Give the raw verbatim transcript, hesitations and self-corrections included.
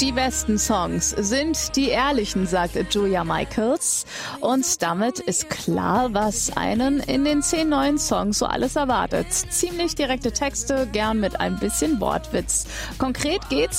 Die besten Songs sind die ehrlichen, sagt Julia Michaels. Und damit ist klar, was einen in den zehn neuen Songs so alles erwartet. Ziemlich direkte Texte, gern mit ein bisschen Wortwitz. Konkret geht's